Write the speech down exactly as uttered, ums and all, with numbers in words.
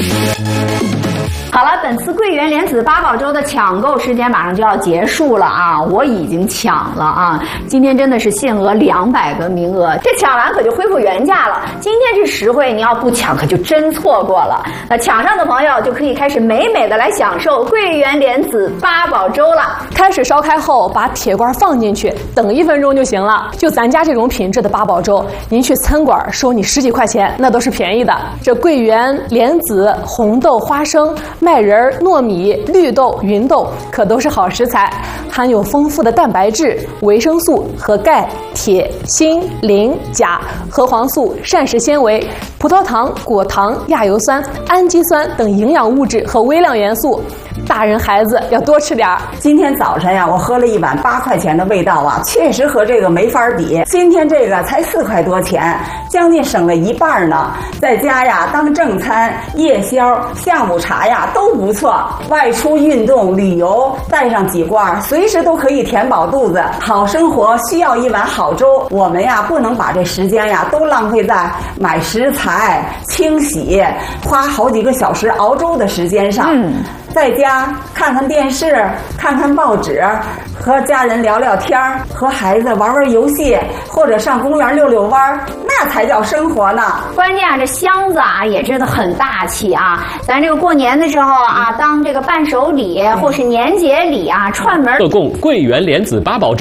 好了，本次桂圆莲子八宝粥的抢购时间马上就要结束了啊！我已经抢了啊！今天真的是限额两百个名额，这抢完可就恢复原价了。今天是实惠，你要不抢可就真错过了。那抢上的朋友就可以开始美美的来享受桂圆莲子八宝粥了。 开水烧开后，把铁罐放进去，等一分钟就行了。就咱家这种品质的八宝粥，您去餐馆收你十几块钱，那都是便宜的。这桂圆、莲子、红豆、花生、麦仁、糯米、绿豆、芸豆可都是好食材，含有丰富的蛋白质、维生素和钙、铁、锌、磷、钾、核黄素、膳食纤维、葡萄糖、果糖、亚油酸、氨基酸等营养物质和微量元素。大人孩子要多吃点儿。 今天早晨呀，我喝了一碗八块钱的味道啊，确实和这个没法比。今天这个才四块多钱，将近省了一半呢。在家呀，当正餐、夜宵、下午茶呀都不错。外出运动、旅游带上几罐，随时都可以填饱肚子。好生活需要一碗好粥，我们呀不能把这时间呀都浪费在买食材、清洗、花好几个小时熬粥的时间上。嗯。在家看看电视，看看报纸，和家人聊聊天儿，和孩子玩玩游戏，或者上公园溜溜弯儿，那才叫生活呢。 关键啊，这箱子啊也真的很大气啊！咱这个过年的时候啊，当这个伴手礼或是年节礼啊，串门。 特供桂圆莲子八宝粥。